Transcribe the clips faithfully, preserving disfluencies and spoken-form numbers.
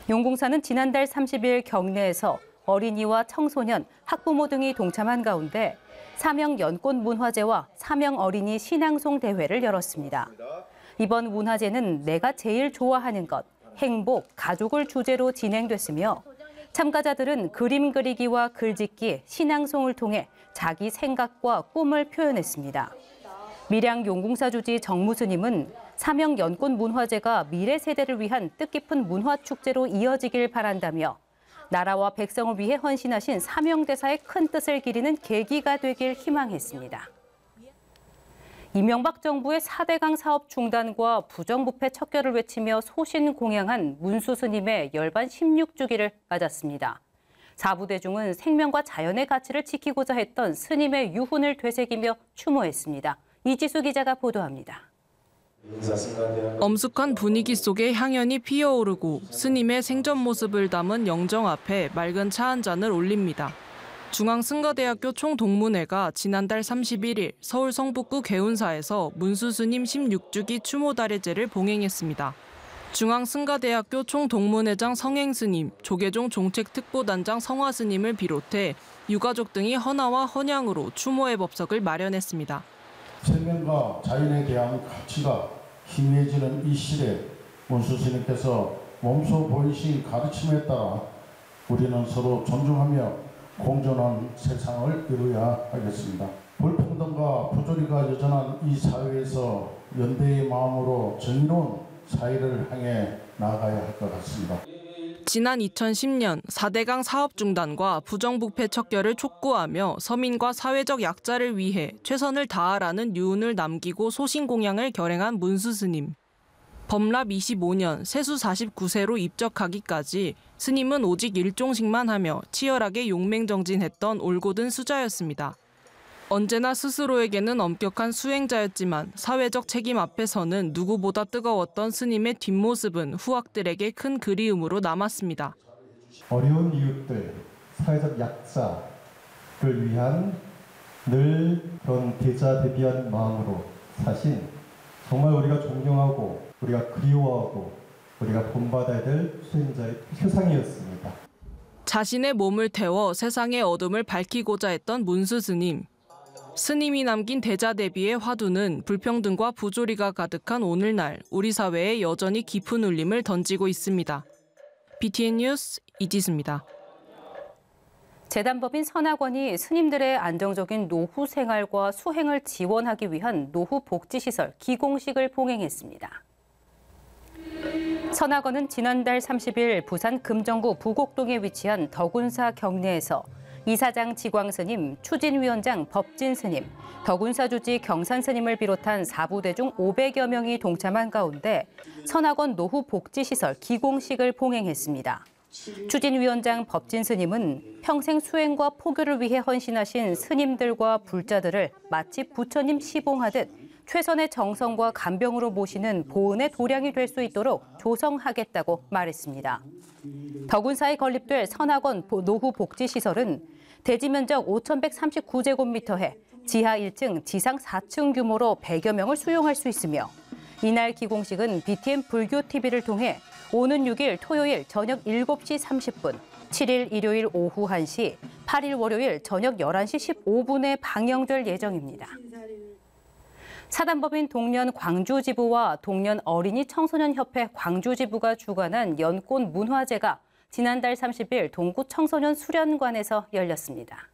용궁사는 지난달 삼십일 경내에서 어린이와 청소년, 학부모 등이 동참한 가운데 사명 연꽃 문화제와 사명 어린이 신앙송 대회를 열었습니다. 이번 문화제는 내가 제일 좋아하는 것, 행복, 가족을 주제로 진행됐으며 참가자들은 그림 그리기와 글짓기, 신앙송을 통해 자기 생각과 꿈을 표현했습니다. 밀양 용궁사 주지 정무스님은 사명 연꽃 문화제가 미래 세대를 위한 뜻깊은 문화축제로 이어지길 바란다며 나라와 백성을 위해 헌신하신 사명대사의 큰 뜻을 기리는 계기가 되길 희망했습니다. 이명박 정부의 사대강 사업 중단과 부정부패 척결을 외치며 소신 공양한 문수 스님의 열반 십육 주기를 맞았습니다. 사부대중은 생명과 자연의 가치를 지키고자 했던 스님의 유훈을 되새기며 추모했습니다. 이지수 기자가 보도합니다. 엄숙한 분위기 속에 향연이 피어오르고 스님의 생전 모습을 담은 영정 앞에 맑은 차 한 잔을 올립니다. 중앙승가대학교 총동문회가 지난달 삼십일 일 서울 성북구 개운사에서 문수 스님 십육 주기 추모달의제를 봉행했습니다. 중앙승가대학교 총동문회장 성행 스님, 조계종 종책특보단장 성화 스님을 비롯해 유가족 등이 헌화와 헌양으로 추모의 법석을 마련했습니다. 생명과 자연에 대한 가치가 희미해지는 이 시대 문수 스님께서 몸소 보이신 가르침에 따라 우리는 서로 존중하며 공존한 세상을 이루어야 하겠습니다. 불평등과 부조리가 여전한 이 사회에서 연대의 마음으로 정의로운 사회를 향해 나아가야 할 것 같습니다. 지난 이천십 년 사대강 사업 중단과 부정부패 척결을 촉구하며 서민과 사회적 약자를 위해 최선을 다하라는 유언을 남기고 소신 공양을 결행한 문수 스님. 법랍 이십오 년 세수 사십구 세로 입적하기까지 스님은 오직 일종식만 하며 치열하게 용맹정진했던 올곧은 수자였습니다. 언제나 스스로에게는 엄격한 수행자였지만 사회적 책임 앞에서는 누구보다 뜨거웠던 스님의 뒷모습은 후학들에게 큰 그리움으로 남았습니다. 어려운 이웃들, 사회적 약자를 위한 늘 그런 대자대비한 마음으로 사신 정말 우리가 존경하고 우리가 그리워하고 우리가 본받아야 될 수행자의 표상이었습니다. 자신의 몸을 태워 세상의 어둠을 밝히고자 했던 문수 스님. 스님이 남긴 대자대비의 화두는 불평등과 부조리가 가득한 오늘날 우리 사회에 여전히 깊은 울림을 던지고 있습니다. 비티엔 뉴스 이지수입니다. 재단법인 선학원이 스님들의 안정적인 노후 생활과 수행을 지원하기 위한 노후 복지시설 기공식을 봉행했습니다. 선학원은 지난달 삼십일 부산 금정구 부곡동에 위치한 덕운사 경내에서 이사장 지광 스님, 추진위원장 법진 스님, 덕운사 주지 경산 스님을 비롯한 사부대중 오백여 명이 동참한 가운데 선학원 노후 복지시설 기공식을 봉행했습니다. 추진위원장 법진 스님은 평생 수행과 포교를 위해 헌신하신 스님들과 불자들을 마치 부처님 시봉하듯 최선의 정성과 간병으로 모시는 보은의 도량이 될 수 있도록 조성하겠다고 말했습니다. 덕운사에 건립될 선학원 노후 복지시설은 대지 면적 오천백삼십구 제곱미터에 지하 일 층, 지상 사 층 규모로 백여 명을 수용할 수 있으며 이날 기공식은 비티엔 불교티비를 통해 오는 육 일 토요일 저녁 일곱 시 삼십 분, 칠 일 일요일 오후 한 시, 팔 일 월요일 저녁 열한 시 십오 분에 방영될 예정입니다. 사단법인 동년 광주지부와 동년 어린이 청소년협회 광주지부가 주관한 연꽃 문화제가 지난달 삼십 일 동구 청소년 수련관에서 열렸습니다.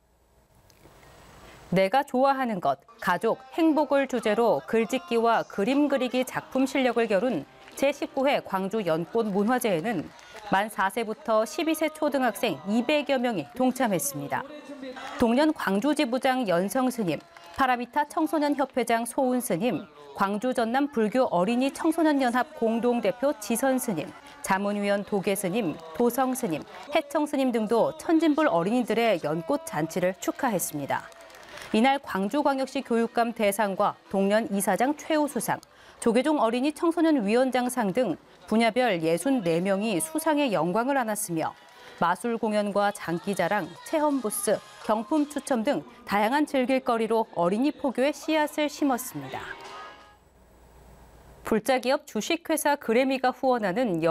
내가 좋아하는 것, 가족, 행복을 주제로 글짓기와 그림 그리기 작품 실력을 겨룬 제십구 회 광주 연꽃 문화제에는 만 사 세부터 십이 세 초등학생 이백여 명이 동참했습니다. 동년 광주지부장 연성 스님, 파라비타 청소년협회장 소운 스님, 광주 전남 불교 어린이 청소년연합 공동대표 지선 스님, 자문위원 도계 스님, 도성 스님, 해청 스님 등도 천진불 어린이들의 연꽃 잔치를 축하했습니다. 이날 광주광역시 교육감 대상과 동년 이사장 최우 수상, 조계종 어린이 청소년 위원장상 등 분야별 예순네 명이 수상의 영광을 안았으며 마술 공연과 장기자랑, 체험 부스, 경품 추첨 등 다양한 즐길거리로 어린이 포교의 씨앗을 심었습니다. 불자기업 주식회사 그래미가 후원하는